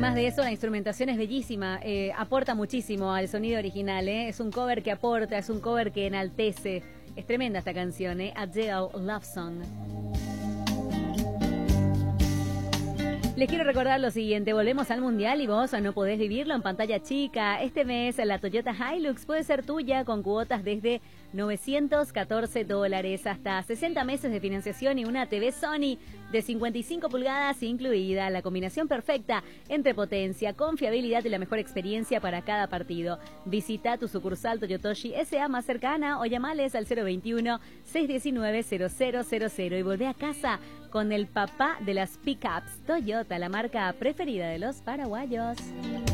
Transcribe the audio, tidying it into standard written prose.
Además de eso, la instrumentación es bellísima, aporta muchísimo al sonido original, ¿eh? Es un cover que aporta, es un cover que enaltece. Es tremenda esta canción, Adele Love Song. Les quiero recordar lo siguiente, volvemos al Mundial y vos no podés vivirlo en pantalla chica. Este mes la Toyota Hilux puede ser tuya con cuotas desde $914, hasta 60 meses de financiación y una TV Sony de 55 pulgadas incluida. La combinación perfecta entre potencia, confiabilidad y la mejor experiencia para cada partido. Visita tu sucursal Toyotoshi SA más cercana o llamales al 021-619-0000 y volvé a casa con el papá de las pickups, Toyota, la marca preferida de los paraguayos.